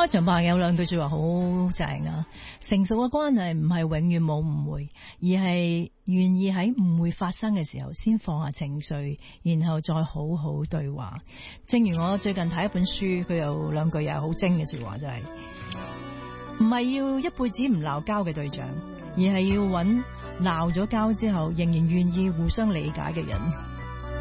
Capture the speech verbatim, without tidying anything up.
開場白有兩句說話好正啊，成熟嘅關係唔係永遠冇誤會，而係願意喺誤會發生嘅時候先放下情緒，然後再好好對話。正如我最近睇一本書，佢有兩句又係好精嘅說話，就係唔係要一輩子唔鬧交嘅對象，而係要揾鬧咗交之後仍然願意互相理解嘅人。